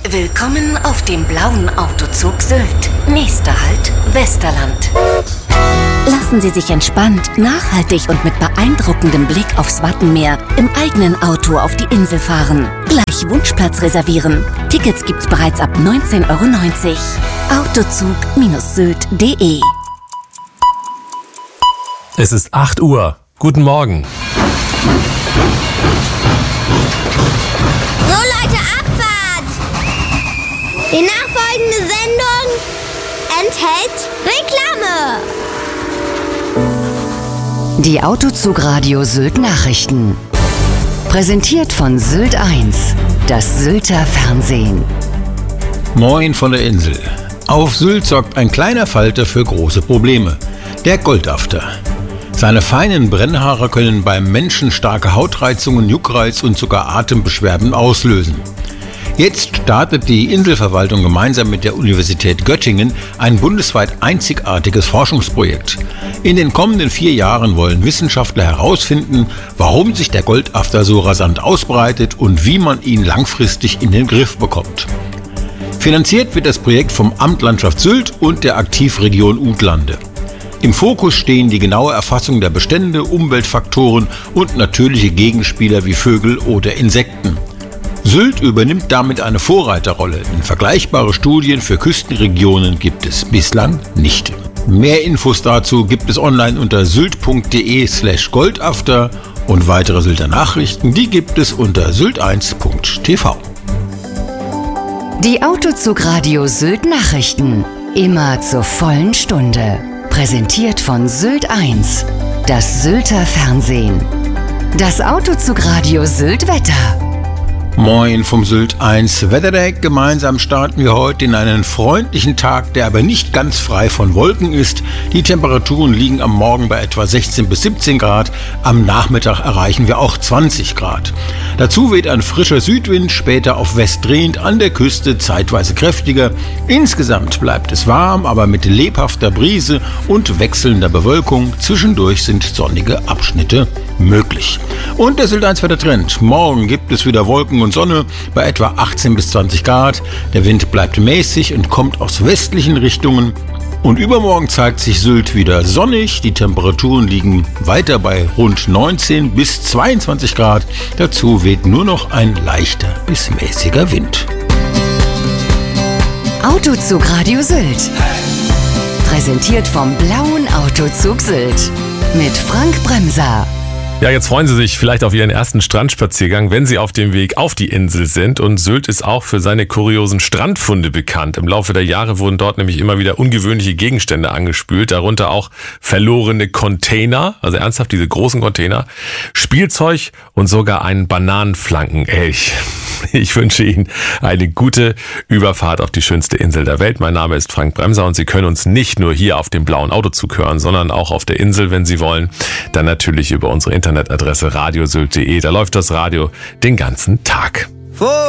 Willkommen auf dem blauen Autozug Sylt. Nächster Halt, Westerland. Lassen Sie sich entspannt, nachhaltig und mit beeindruckendem Blick aufs Wattenmeer im eigenen Auto auf die Insel fahren. Gleich Wunschplatz reservieren. Tickets gibt's bereits ab 19,90 €. Autozug-sylt.de. Es ist 8 Uhr. Guten Morgen. So Leute, Abfahrt! Die nachfolgende Sendung enthält Reklame. Die Autozug-Radio Sylt Nachrichten. Präsentiert von Sylt 1, das Sylter Fernsehen. Moin von der Insel. Auf Sylt sorgt ein kleiner Falter für große Probleme. Der Goldafter. Seine feinen Brennhaare können beim Menschen starke Hautreizungen, Juckreiz und sogar Atembeschwerden auslösen. Jetzt startet die Inselverwaltung gemeinsam mit der Universität Göttingen ein bundesweit einzigartiges Forschungsprojekt. In den kommenden 4 Jahren wollen Wissenschaftler herausfinden, warum sich der Goldafter so rasant ausbreitet und wie man ihn langfristig in den Griff bekommt. Finanziert wird das Projekt vom Amt Landschaft Sylt und der Aktivregion Utlande. Im Fokus stehen die genaue Erfassung der Bestände, Umweltfaktoren und natürliche Gegenspieler wie Vögel oder Insekten. Sylt übernimmt damit eine Vorreiterrolle, denn vergleichbare Studien für Küstenregionen gibt es bislang nicht. Mehr Infos dazu gibt es online unter sylt.de/goldafter und weitere Sylter Nachrichten, die gibt es unter sylt1.tv. Die Autozug-Radio Sylt Nachrichten. Immer zur vollen Stunde. Präsentiert von Sylt 1, das Sylter Fernsehen. Das Autozug-Radio Sylt Wetter. Moin vom Sylt 1 Wetterdeck. Gemeinsam starten wir heute in einen freundlichen Tag, der aber nicht ganz frei von Wolken ist. Die Temperaturen liegen am Morgen bei etwa 16 bis 17 Grad. Am Nachmittag erreichen wir auch 20 Grad. Dazu weht ein frischer Südwind, später auf West drehend, an der Küste zeitweise kräftiger. Insgesamt bleibt es warm, aber mit lebhafter Brise und wechselnder Bewölkung. Zwischendurch sind sonnige Abschnitte möglich. Und der Sylt 1 Wettertrend. Morgen gibt es wieder Wolken und Sonne bei etwa 18 bis 20 Grad. Der Wind bleibt mäßig und kommt aus westlichen Richtungen. Und übermorgen zeigt sich Sylt wieder sonnig. Die Temperaturen liegen weiter bei rund 19 bis 22 Grad. Dazu weht nur noch ein leichter bis mäßiger Wind. Autozug Radio Sylt. Präsentiert vom blauen Autozug Sylt. Mit Frank Bremser. Ja, jetzt freuen Sie sich vielleicht auf Ihren ersten Strandspaziergang, wenn Sie auf dem Weg auf die Insel sind. Und Sylt ist auch für seine kuriosen Strandfunde bekannt. Im Laufe der Jahre wurden dort nämlich immer wieder ungewöhnliche Gegenstände angespült, darunter auch verlorene Container, also ernsthaft diese großen Container, Spielzeug und sogar einen Bananenflankenelch. Ich wünsche Ihnen eine gute Überfahrt auf die schönste Insel der Welt. Mein Name ist Frank Bremser und Sie können uns nicht nur hier auf dem blauen Autozug hören, sondern auch auf der Insel, wenn Sie wollen. Dann natürlich über unsere Internetadresse radiosylt.de. Da läuft das Radio den ganzen Tag.